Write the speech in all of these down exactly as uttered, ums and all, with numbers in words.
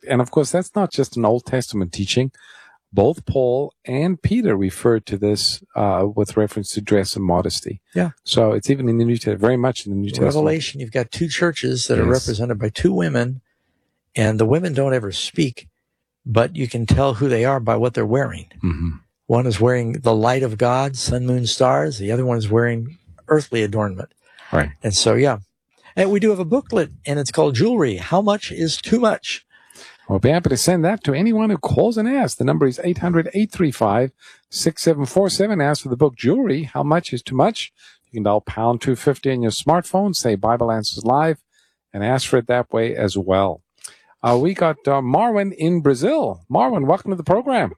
And of course, that's not just an Old Testament teaching. Both Paul and Peter referred to this uh, with reference to dress and modesty. Yeah. So it's even in the New Testament, very much in the New Testament. Revelation, you've got two churches that Yes. are represented by two women, and the women don't ever speak, but you can tell who they are by what they're wearing. Mm-hmm. One is wearing the light of God, sun, moon, stars. The other one is wearing earthly adornment. Right. And so, yeah. And we do have a booklet, and it's called Jewelry. How Much is Too Much? We'll be happy to send that to anyone who calls and asks. The number is eight hundred, eight three five, six seven four seven. Ask for the book Jewelry. How much is too much? You can dial pound two fifty on your smartphone, say Bible Answers Live, and ask for it that way as well. Uh, we got uh, Marwin in Brazil. Marwin, welcome to the program.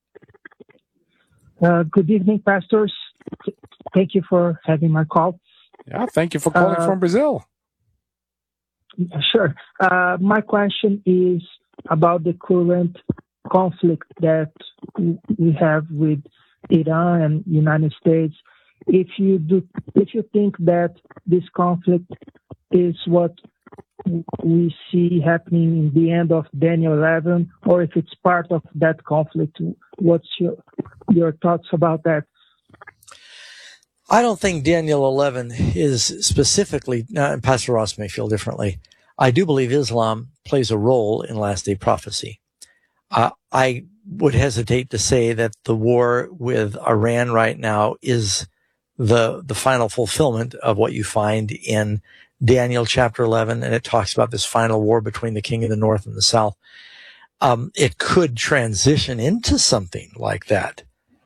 Uh, good evening, pastors. Thank you for having my call. Yeah, thank you for calling Uh, from Brazil. Sure. Uh, my question is about the current conflict that we have with Iran and United States. If you do, if you think that this conflict is what we see happening in the end of Daniel eleven, or if it's part of that conflict, what's your your thoughts about that? I don't think Daniel eleven is specifically, uh, Pastor Ross may feel differently. I do believe Islam plays a role in last day prophecy. Uh, I would hesitate to say that the war with Iran right now is the the final fulfillment of what you find in Daniel chapter eleven, and it talks about this final war between the king of the north and the south. Um, it could transition into something like that,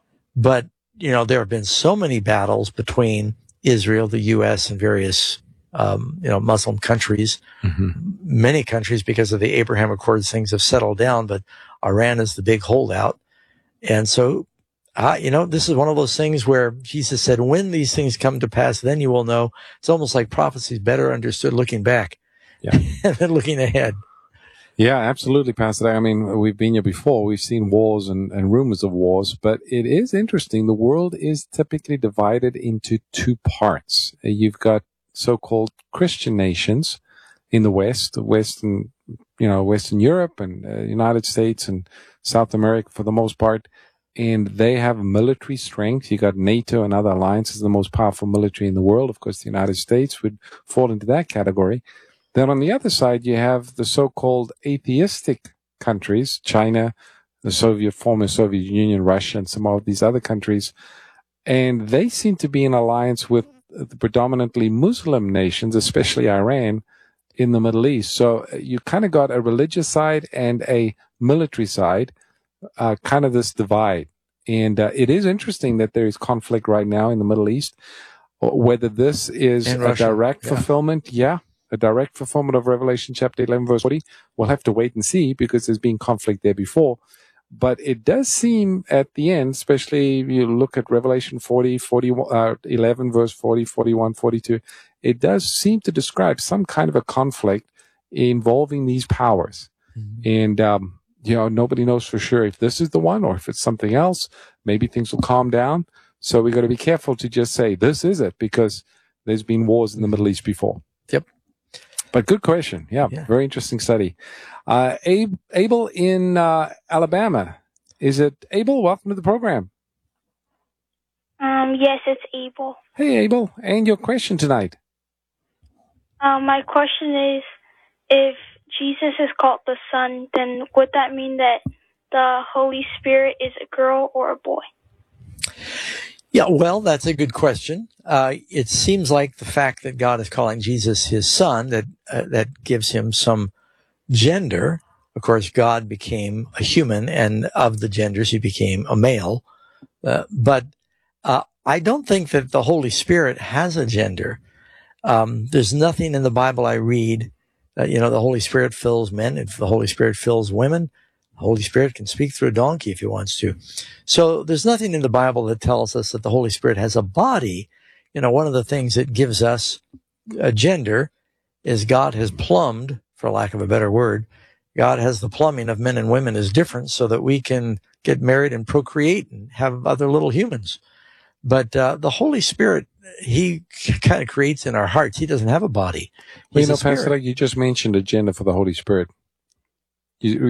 but you know, there have been so many battles between Israel, the U S, and various, um, you know, Muslim countries. Mm-hmm. Many countries, because of the Abraham Accords, things have settled down, but Iran is the big holdout. And so, uh, you know, this is one of those things where Jesus said, when these things come to pass, then you will know. It's almost like prophecy is better understood looking back Yeah. than looking ahead. Yeah, absolutely, Pastor. I mean, we've been here before. We've seen wars and, and rumors of wars, but it is interesting. The world is typically divided into two parts. You've got so-called Christian nations in the West, Western, you know, Western Europe and uh, United States and South America for the most part, and they have military strength. You got NATO and other alliances, the most powerful military in the world. Of course, the United States would fall into that category. Then on the other side, you have the so-called atheistic countries, China, the Soviet, former Soviet Union, Russia, and some of these other countries. And they seem to be in alliance with the predominantly Muslim nations, especially Iran, in the Middle East. So you kind of got a religious side and a military side, uh, kind of this divide. And uh, it is interesting that there is conflict right now in the Middle East. Whether this is In a Russia, direct yeah. fulfillment, yeah. A direct fulfillment of Revelation chapter eleven, verse forty. We'll have to wait and see because there's been conflict there before. But it does seem at the end, especially if you look at Revelation forty, forty, uh, eleven, verse forty, forty-one, forty-two, it does seem to describe some kind of a conflict involving these powers. Mm-hmm. And, um, you know, nobody knows for sure if this is the one or if it's something else. Maybe things will calm down. So we got to be careful to just say this is it because there's been wars in the Middle East before. Yep. But good question. Yeah, yeah. Very interesting study. Uh, Abe, Abel in uh, Alabama. Is it Abel? Welcome to the program. Um, yes, it's Abel. Hey, Abel. And your question tonight? Um, my question is, if Jesus is called the Son, then would that mean that the Holy Spirit is a girl or a boy? Yeah, well, that's a good question. Uh, it seems like the fact that God is calling Jesus his son, that uh, that gives him some gender. Of course, God became a human, and of the genders, he became a male. Uh, but uh, I don't think that the Holy Spirit has a gender. Um, there's nothing in the Bible I read that, you know, the Holy Spirit fills men, if the Holy Spirit fills women. Holy Spirit can speak through a donkey if he wants to. So there's nothing in the Bible that tells us that the Holy Spirit has a body. You know, one of the things that gives us a gender is God has plumbed, for lack of a better word, God has the plumbing of men and women is different so that we can get married and procreate and have other little humans. But uh, the Holy Spirit, he kind of creates in our hearts. He doesn't have a body. Well, you know, Pastor, like you just mentioned a gender for the Holy Spirit. You,